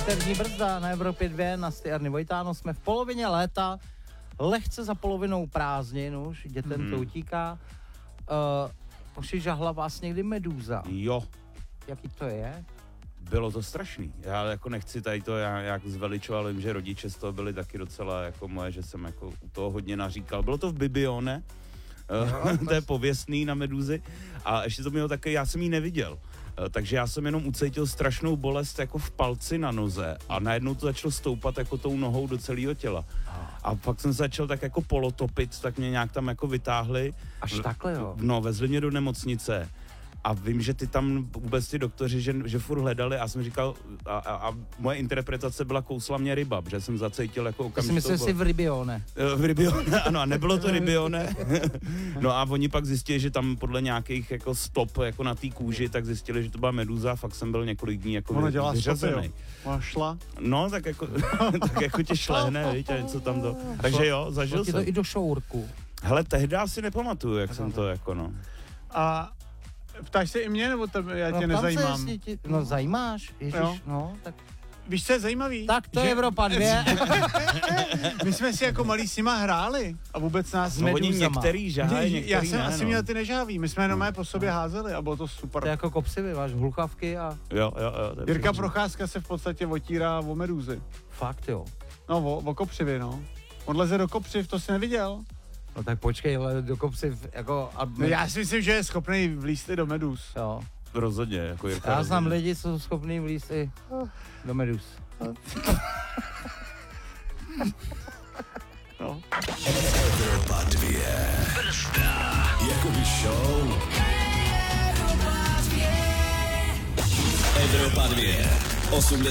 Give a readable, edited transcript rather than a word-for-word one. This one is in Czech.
Větrní brzda na Evropě 2 na Styarny Vojtáno. Jsme v polovině léta, lehce za polovinou prázdnin už, dětem to utíká. Žahla vás někdy medúza? Jo. Jaký to je? Bylo to strašný. Já jako nechci tady to jak zveličoval, vím, že rodiče z toho byli taky docela jako moje, že jsem jako u toho hodně naříkal. Bylo to v Bibione, to je pověstný na meduzy a ještě to mělo také, já jsem ji neviděl. Takže já jsem jenom ucítil strašnou bolest jako v palci na noze a najednou to začalo stoupat jako tou nohou do celého těla. A pak jsem začal tak jako polotopit, tak mě nějak tam jako vytáhli. Až takhle, jo? No, vezli mě do nemocnice. A vím, že ty tam vůbec ty doktoři, že furt hledali a jsem říkal, a moje interpretace byla kousla mě ryba, protože jsem zacítil jako okamžitou. Já si myslím, že jsi v Ribione. V Ribione, ano, a nebylo to Ribione. No a oni pak zjistili, že tam podle nějakých jako stop jako na té kůži, tak zjistili, že to byla meduza, fakt jsem byl několik dní jako vyřazený. Ona šla? No, tak jako tě šlehne, víš, a něco tam to. Takže jo, zažil jsem. to i do šourku. Hele, tehdy si nepamatuju, jak jsem to jako no. A ptáš se i mě, nebo já tě nezajímám? No zajímáš, ježiš, jo. No, tak... Víš, co je zajímavý? Tak to je Evropa 2. My jsme si jako malí s nima hráli a vůbec nás... No oni některý žáhají, některý já jsem ne, asi měl ty nežáví, my jsme jenom po sobě házeli a bylo to super. To je jako kopřivy, máš hluchavky a... Jo. Jirka Procházka se v podstatě otírá o medúzy. Fakt jo. No, o kopřivy, no. On leze do kopřiv, to jsi neviděl? No tak počkej, ale do kopřiv, jako... No já si myslím, že je schopný vlízt i do medúz. Jo. Rozhodně, jako Jirka. Já znám lidi, co jsou schopný vlízt i do medúz. No. Evropa 2. Brzda. Jakoby show. Evropa 2.